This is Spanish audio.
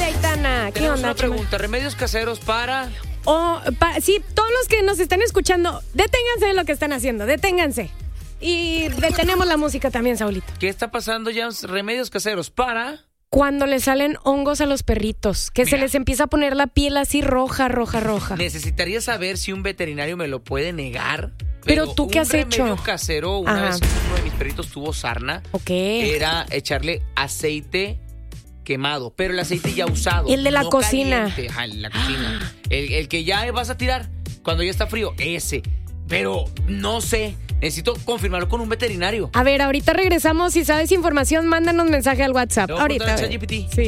de Aitana. ¿Qué Tenemos onda, una pregunta. ¿Remedios caseros para...? Sí, todos los que nos están escuchando, deténganse de lo que están haciendo, deténganse. Y detenemos la música también, Saulito. ¿Qué está pasando ya? Remedios caseros para... Cuando le salen hongos a los perritos, que se Mira. les empieza a poner la piel así roja. Necesitaría saber si un veterinario me lo puede negar. Pero ¿tú qué has hecho? Un remedio casero, una Ajá. vez uno de mis perritos tuvo sarna. Ok. Era echarle aceite quemado, pero el aceite ya usado. El de la cocina. Caliente. Ajá, el de la cocina. El que ya vas a tirar cuando ya está frío, ese. Pero no sé, necesito confirmarlo con un veterinario. A ver, ahorita regresamos. Si sabes información, mándanos mensaje al WhatsApp. Le voy a Ahorita. preguntar a ChatGPT. Sí.